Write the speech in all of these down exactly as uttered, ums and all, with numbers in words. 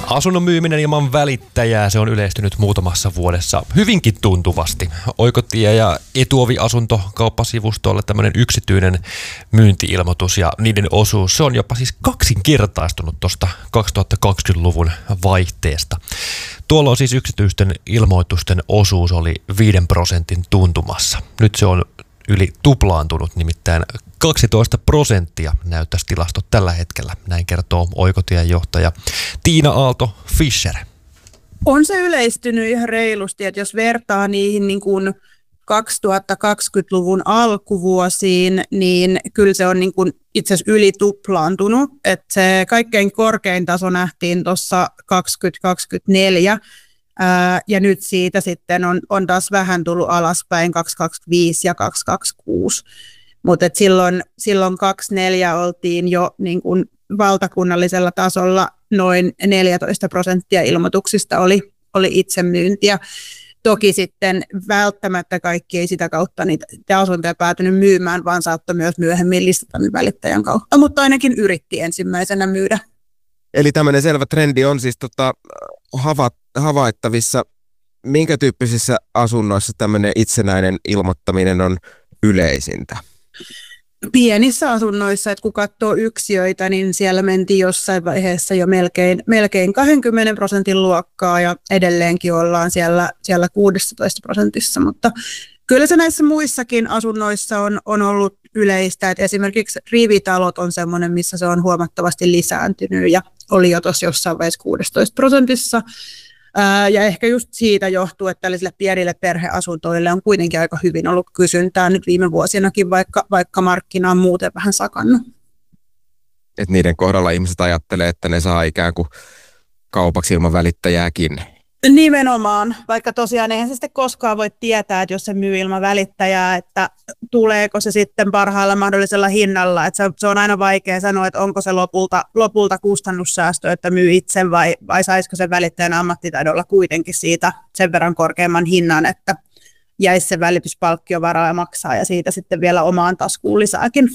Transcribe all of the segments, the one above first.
Asunnon myyminen ilman välittäjää, se on yleistynyt muutamassa vuodessa hyvinkin tuntuvasti. Oikotie- ja Etuovi-asunto kauppasivustolle tämmöinen yksityinen myynti-ilmoitus ja niiden osuus, se on jopa siis kaksinkertaistunut tuosta kaksituhattakaksikymmentäluvun vaihteesta. Tuolla on siis yksityisten ilmoitusten osuus oli viiden prosentin tuntumassa. Nyt se on yli tuplaantunut, nimittäin kaksitoista prosenttia näyttäisi tilastot tällä hetkellä. Näin kertoo Oikotien johtaja Tiina Aalto-Fischer. On se yleistynyt ihan reilusti, että jos vertaa niihin niin kuin kaksituhattakaksikymmentäluvun alkuvuosiin, niin kyllä se on niin kuin itse asiassa yli tuplaantunut. Että se kaikkein korkein taso nähtiin tuossa kaksituhattakaksikymmentäneljä. Ää, ja nyt siitä sitten on, on taas vähän tullut alaspäin kaksituhattakaksikymmentäviisi ja kaksituhattakaksikymmentäkuusi. Mutta silloin, silloin kaksikymmentäneljä oltiin jo niin kun valtakunnallisella tasolla noin neljätoista prosenttia ilmoituksista oli, oli itsemyyntiä. Toki sitten välttämättä kaikki ei sitä kautta niitä asuntoja päätynyt myymään, vaan saattoi myös myöhemmin listata välittäjän kautta, mutta ainakin yritti ensimmäisenä myydä. Eli tämmöinen selvä trendi on siis tota, hava, havaittavissa. Minkä tyyppisissä asunnoissa tämmöinen itsenäinen ilmoittaminen on yleisintä? Pienissä asunnoissa, että kun katsoo yksiöitä, niin siellä mentiin jossain vaiheessa jo melkein, melkein kaksikymmentä prosentin luokkaa ja edelleenkin ollaan siellä, siellä kuusitoista prosentissa, mutta kyllä se näissä muissakin asunnoissa on, on ollut yleistä, että esimerkiksi rivitalot on semmoinen, missä se on huomattavasti lisääntynyt ja oli jo tuossa jossain vaiheessa kuusitoista prosentissa. Ää, ja ehkä just siitä johtuu, että tällaisille pienille perheasuntoille on kuitenkin aika hyvin ollut kysyntää nyt viime vuosinakin, vaikka, vaikka markkina on muuten vähän sakannut. Et niiden kohdalla ihmiset ajattelee, että ne saa ikään kuin kaupaksi ilman välittäjääkin. Nimenomaan, vaikka tosiaan eihän se sitten koskaan voi tietää, että jos se myy ilman välittäjää, että tuleeko se sitten parhaalla mahdollisella hinnalla. Että se, se on aina vaikea sanoa, että onko se lopulta, lopulta kustannussäästö, että myy itse vai, vai saisiko se välittäjän ammattitaidolla kuitenkin siitä sen verran korkeamman hinnan, että jäisi se välityspalkkio varaa ja maksaa ja siitä sitten vielä omaan taskuun lisääkin.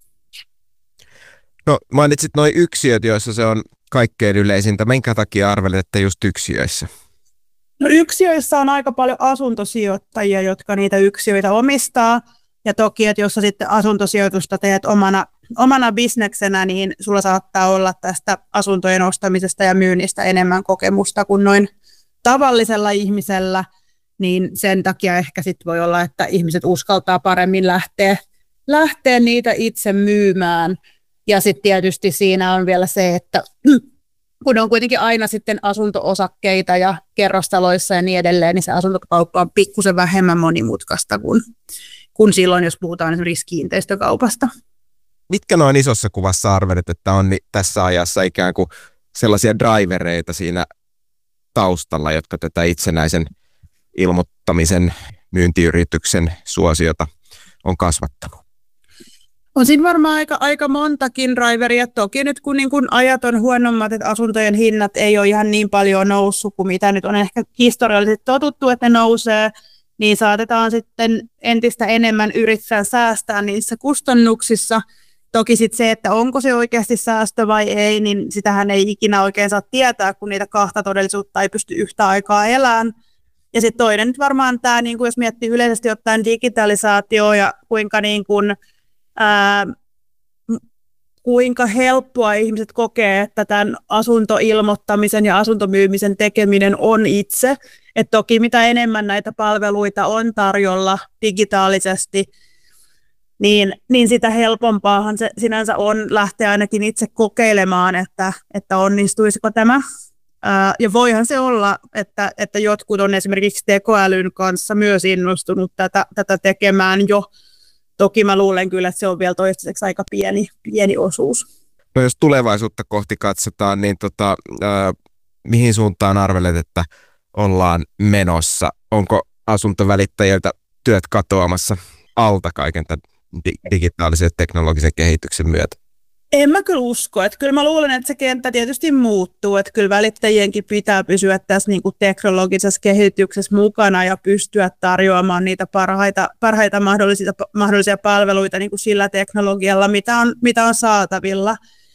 No mainitsit nuo yksiöt, joissa se on kaikkein yleisintä. Minkä takia arvelet, että just yksiöissä? No yksiöissä on aika paljon asuntosijoittajia, jotka niitä yksiöitä omistaa. Ja toki, että jos sä sitten asuntosijoitusta teet omana, omana bisneksenä, niin sulla saattaa olla tästä asuntojen ostamisesta ja myynnistä enemmän kokemusta kuin noin tavallisella ihmisellä. Niin sen takia ehkä sitten voi olla, että ihmiset uskaltaa paremmin lähteä, lähteä niitä itse myymään. Ja sitten tietysti siinä on vielä se, että kun on kuitenkin aina sitten asunto-osakkeita ja kerrostaloissa ja niin edelleen, niin se asuntokauppa on pikkusen vähemmän monimutkaista kuin, kuin silloin, jos puhutaan esimerkiksi kiinteistökaupasta. Mitkä noin isossa kuvassa arvelet, että on tässä ajassa ikään kuin sellaisia drivereita siinä taustalla, jotka tätä itsenäisen ilmoittamisen myyntiyrityksen suosiota on kasvattanut? On siinä varmaan aika, aika montakin driveria. Toki nyt kun niin kun ajat on huonommat, että asuntojen hinnat ei ole ihan niin paljon noussut kuin mitä nyt on ehkä historiallisesti totuttu, että ne nousee, niin saatetaan sitten entistä enemmän yrittää säästää niissä kustannuksissa. Toki sitten se, että onko se oikeasti säästö vai ei, niin sitähän ei ikinä oikein saa tietää, kun niitä kahta todellisuutta ei pysty yhtä aikaa elämään. Ja sitten toinen nyt varmaan tämä, niin kun jos miettii yleisesti ottaen digitalisaatio ja kuinka niin kun Ää, kuinka helppoa ihmiset kokee, että tämän asuntoilmoittamisen ja asuntomyymisen tekeminen on itse. Et toki mitä enemmän näitä palveluita on tarjolla digitaalisesti, niin, niin sitä helpompaahan se sinänsä on lähteä ainakin itse kokeilemaan, että, että onnistuisiko tämä. Ää, ja voihan se olla, että, että jotkut on esimerkiksi tekoälyn kanssa myös innostunut tätä, tätä tekemään jo. Toki mä luulen kyllä, että se on vielä toistaiseksi aika pieni, pieni osuus. No jos tulevaisuutta kohti katsotaan, niin tota, äh, mihin suuntaan arvelet, että ollaan menossa? Onko asuntovälittäjiltä työt katoamassa alta kaiken tämän di- digitaalisen teknologisen kehityksen myötä? En mä kyllä usko. Että kyllä mä luulen, että se kenttä tietysti muuttuu. Että kyllä välittäjienkin pitää pysyä tässä niin kuin teknologisessa kehityksessä mukana ja pystyä tarjoamaan niitä parhaita, parhaita mahdollisia, mahdollisia palveluita niin kuin sillä teknologialla, mitä on, mitä on saatavilla.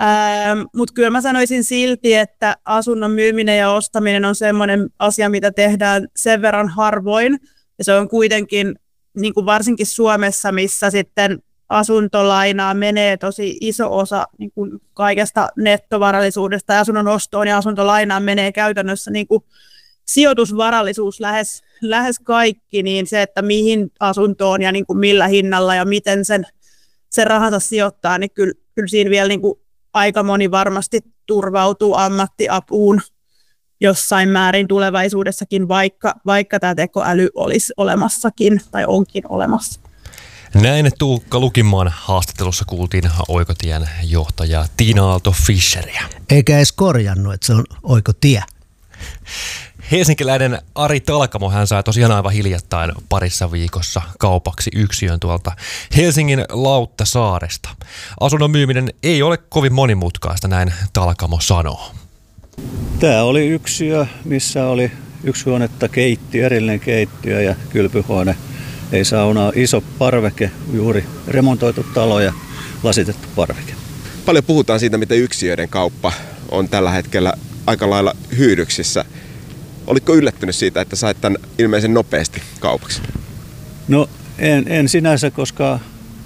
Ähm, Mutta kyllä mä sanoisin silti, että asunnon myyminen ja ostaminen on semmoinen asia, mitä tehdään sen verran harvoin. Ja se on kuitenkin niin kuin varsinkin Suomessa, missä sitten asuntolainaa menee tosi iso osa niin kuin kaikesta nettovarallisuudesta ja asunnon ostoon ja asuntolainaan menee käytännössä niin kuin sijoitusvarallisuus lähes, lähes kaikki, niin se, että mihin asuntoon ja niin kuin millä hinnalla ja miten sen, sen rahansa sijoittaa, niin kyllä, kyllä siinä vielä niin kuin aika moni varmasti turvautuu ammattiapuun jossain määrin tulevaisuudessakin, vaikka, vaikka tämä tekoäly olisi olemassakin tai onkin olemassa. Näin Tuukka Lukinmaan haastattelussa kuultiin Oikotien johtaja Tiina Aalto-Fischeriä. Eikä edes korjannut, että se on Oikotie. Helsinkiläinen Ari Talkamo, hän sai tosiaan aivan hiljattain parissa viikossa kaupaksi yksiön tuolta Helsingin Lauttasaaresta. Asunnon myyminen ei ole kovin monimutkaista, näin Talkamo sanoo. Tämä oli yksiö, missä oli yksi huonetta keittiö, erillinen keittiö ja kylpyhuone. Ei saunaa, iso parveke, juuri remontoitu talo ja lasitettu parveke. Paljon puhutaan siitä, miten yksiöiden kauppa on tällä hetkellä aika lailla hyydyksissä. Olitko yllättynyt siitä, että sait tämän ilmeisen nopeasti kaupaksi? No en, en sinänsä, koska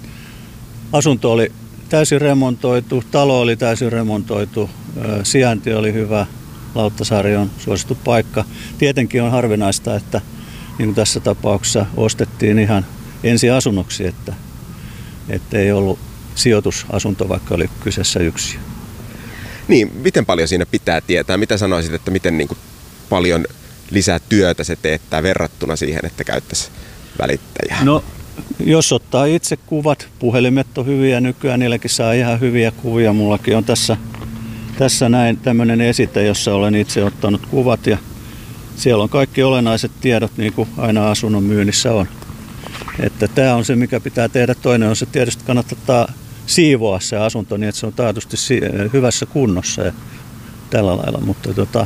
asunto oli täysin remontoitu, talo oli täysin remontoitu, sijainti oli hyvä, Lauttasaari on suosittu paikka. Tietenkin on harvinaista, että niin kuin tässä tapauksessa ostettiin ihan ensiasunnoksi, että, että ei ollut sijoitusasunto, vaikka oli kyseessä yksiö. Niin, miten paljon siinä pitää tietää? Mitä sanoisit, että miten niin kuin paljon lisää työtä se teettää verrattuna siihen, että käyttäisi välittäjää? No, jos ottaa itse kuvat, puhelimet on hyviä nykyään, niilläkin saa ihan hyviä kuvia. Mullakin on tässä, tässä näin tämmöinen esite, jossa olen itse ottanut kuvat ja siellä on kaikki olennaiset tiedot, niin kuin aina asunnon myynnissä on. Että tämä on se, mikä pitää tehdä. Toinen on se, tietysti kannattaa siivoa se asunto niin, että se on taatusti hyvässä kunnossa ja tällä lailla. Mutta tota,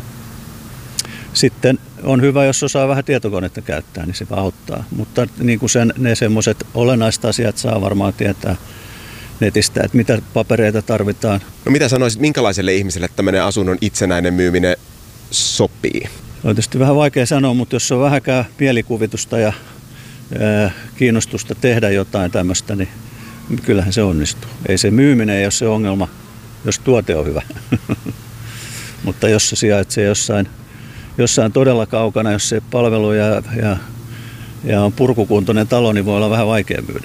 sitten on hyvä, jos osaa vähän tietokonetta käyttää, niin se auttaa. Mutta niin kuin sen, ne semmoiset olennaiset asiat saa varmaan tietää netistä, että mitä papereita tarvitaan. No mitä sanoisit, minkälaiselle ihmiselle tämmöinen asunnon itsenäinen myyminen sopii? On tietysti vähän vaikea sanoa, mutta jos on vähäkään mielikuvitusta ja ää, kiinnostusta tehdä jotain tämmöistä, niin kyllähän se onnistuu. Ei se myyminen ei ole se ongelma, jos tuote on hyvä. Mutta jos se sijaitsee jossain, jossain todella kaukana, jos se palvelu ja, ja, ja on purkukuntoinen talo, niin voi olla vähän vaikea myydä.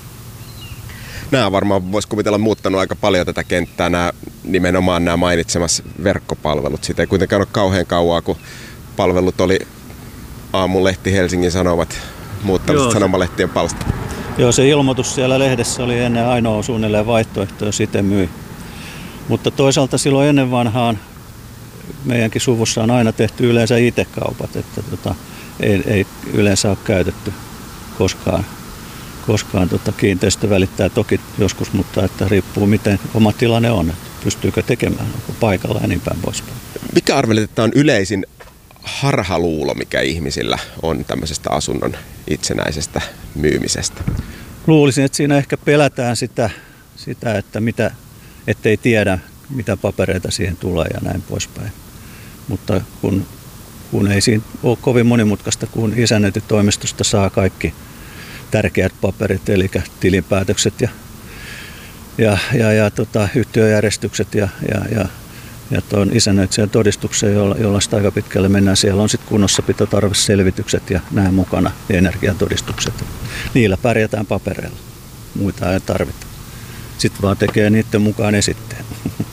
Nämä varmaan voisi kuvitella muuttanut aika paljon tätä kenttää, nämä, nimenomaan nämä mainitsemassa verkkopalvelut. Siitä ei kuitenkaan ole kauhean kauaa, kun palvelut oli Aamulehti, Helsingin Sanomat, muut tällaiset sanomalehtien palstat. Joo, se ilmoitus siellä lehdessä oli ennen ainoa suunnilleen vaihtoehto, jos itse myi. Mutta toisaalta silloin ennen vanhaan meidänkin suvussa on aina tehty yleensä itse-kaupat, että tota, ei, ei yleensä ole käytetty koskaan. Koskaan tota, kiinteistö välittää toki joskus, mutta että riippuu miten oma tilanne on, että pystyykö tekemään, onko paikalla ja niin päin poispäin. Mikä arvelet, että on yleisin harhaluulo, mikä ihmisillä on tämmöisestä asunnon itsenäisestä myymisestä? Luulisin, että siinä ehkä pelätään sitä, sitä että mitä, ettei tiedä, mitä papereita siihen tulee ja näin poispäin. Mutta kun, kun ei siinä ole kovin monimutkaista, kun isännöintitoimistosta saa kaikki tärkeät paperit, eli tilinpäätökset ja, ja, ja, ja tota, yhtiöjärjestykset ja, ja, ja, ja tuon isännöitsijän todistuksen, jolla, jolla sitä aika pitkälle mennään. Siellä on sitten kunnossapitotarveselvitykset ja nämä mukana ja energiatodistukset. Niillä pärjätään papereilla. Muita ei tarvita. Sitten vaan tekee niiden mukaan esitteen.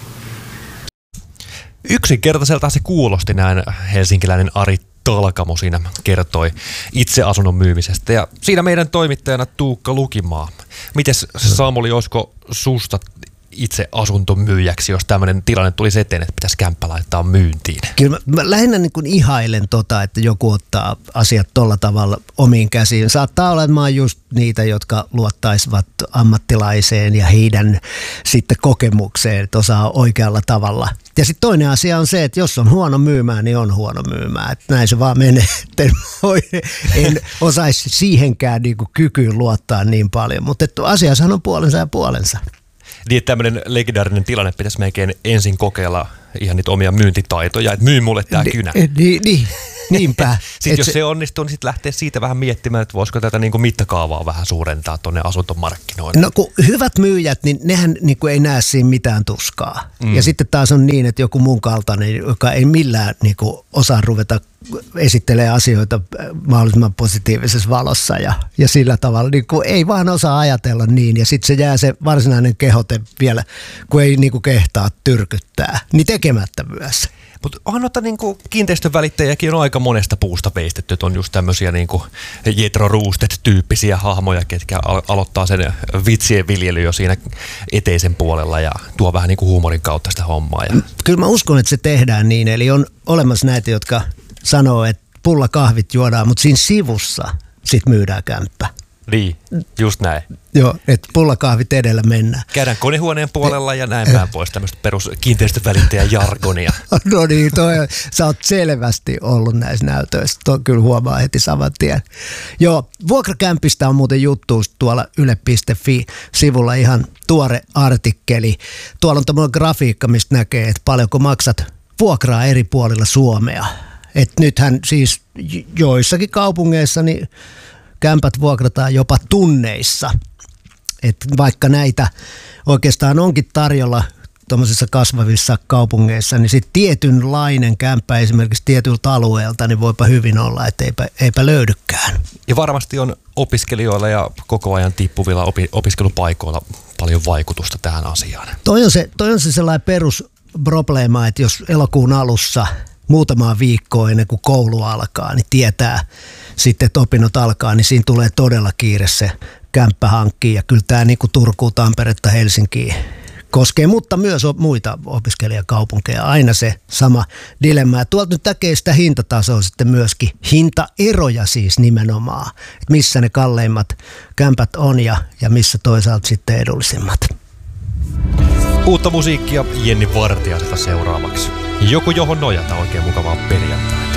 Yksinkertaiselta se kuulosti, näin helsinkiläinen Ari Talkamo siinä kertoi itse asunnon myymisestä. Ja siinä meidän toimittajana Tuukka Lukinmaa. Mites Samuli, olisiko susta itse asuntomyyjäksi, jos tämmöinen tilanne tulisi eteen, että pitäisi kämppä laittaa myyntiin? Kyllä mä, mä lähinnä niin kuin ihailen tota, että joku ottaa asiat tolla tavalla omiin käsiin. Saattaa olla, että mä oon just niitä, jotka luottaisivat ammattilaiseen ja heidän sitten kokemukseen, että osaa oikealla tavalla. Ja sitten toinen asia on se, että jos on huono myymään, niin on huono myymään. Että näin se vaan menee. En, en osaisi siihenkään niin kuin kykyyn luottaa niin paljon, mutta asiassahan on puolensa ja puolensa. Niin, tämmöinen legendaarinen tilanne pitäisi melkein ensin kokeilla ihan niitä omia myyntitaitoja, että myy mulle tää kynä. Niin, niin, niinpä. Sitten jos se onnistuu, niin sitten lähtee siitä vähän miettimään, että voisiko tätä niin kuin mittakaavaa vähän suurentaa tuonne asuntomarkkinoille. No kun hyvät myyjät, niin nehän niin kuin ei näe siinä mitään tuskaa. Mm. Ja sitten taas on niin, että joku mun kaltainen, joka ei millään niin kuin osaa ruveta esittelee asioita mahdollisimman positiivisessa valossa ja, ja sillä tavalla niin kuin ei vaan osaa ajatella niin ja sitten se jää se varsinainen kehote vielä, kun ei niin kuin kehtaa tyrkyttää, niin tekemättä myös. Mutta onhan noita niinku kiinteistön välittäjiäkin on aika monesta puusta veistetty, että on just tämmöisiä niinku Jethro Roosted-tyyppisiä hahmoja, ketkä al- aloittaa sen vitsien viljely jo siinä eteisen puolella ja tuo vähän niinku huumorin kautta sitä hommaa. Ja... Kyllä mä uskon, että se tehdään niin, eli on olemassa näitä, jotka sanoo, että pullakahvit juodaan, mutta siinä sivussa sit myydään kämppä. Niin, just näin. Joo, että pullakahvit edellä mennään. Käydään konehuoneen puolella ja näin päin pois tämmöistä perus kiinteistövälittäjän jargonia. No niin, toi, sä oot selvästi ollut näissä näytöissä. Tuo kyllä huomaa heti saman tien. Joo, vuokrakämpistä on muuten juttu tuolla yle piste fi-sivulla ihan tuore artikkeli. Tuolla on tämmöinen grafiikka, mistä näkee, että paljonko maksat vuokraa eri puolilla Suomea. Et nythän siis joissakin kaupungeissa niin kämpät vuokrataan jopa tunneissa. Et vaikka näitä oikeastaan onkin tarjolla tuommoisissa kasvavissa kaupungeissa, niin sitten tietynlainen kämppä esimerkiksi tietyltä alueelta, niin voipa hyvin olla, että eipä, eipä löydykään. Ja varmasti on opiskelijoilla ja koko ajan tippuvilla opi- opiskelupaikoilla paljon vaikutusta tähän asiaan. Toi on se, toi on se sellainen perusprobleema, että jos elokuun alussa muutamaa viikkoa ennen kuin koulu alkaa, niin tietää sitten, että opinnot alkaa, niin siinä tulee todella kiire se kämppä hankkiin. Ja kyllä tämä niin kuin Turkuun, Tamperetta, Helsinkiin koskee, mutta myös muita opiskelijakaupunkeja. Aina se sama dilemma. Ja tuolta nyt näkee sitä hintatasoa sitten myöskin. Hintaeroja siis nimenomaan. Että missä ne kalleimmat kämpät on ja, ja missä toisaalta sitten edullisimmat. Uutta musiikkia Jenni Vartiaiselta seuraavaksi. Joku johon nojata, oikein mukavaa perjantaita.